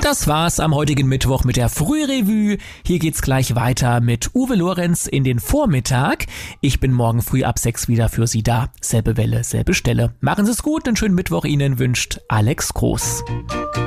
Das war's am heutigen Mittwoch mit der Frührevue. Hier geht's gleich weiter mit Uwe Lorenz in den Vormittag. Ich bin morgen früh ab 6 wieder für Sie da. Selbe Welle, selbe Stelle. Machen Sie es gut, einen schönen Mittwoch Ihnen wünscht Alex Groß.